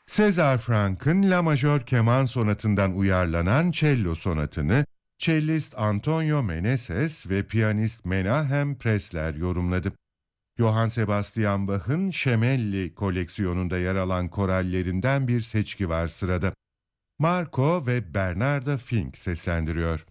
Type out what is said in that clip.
César Franck'ın La Majör keman sonatından uyarlanan cello sonatını, cellist Antonio Meneses ve piyanist Menahem Pressler yorumladı. Johann Sebastian Bach'ın Şemelli koleksiyonunda yer alan korallerinden bir seçki var sırada. Marco ve Bernarda Fink seslendiriyor.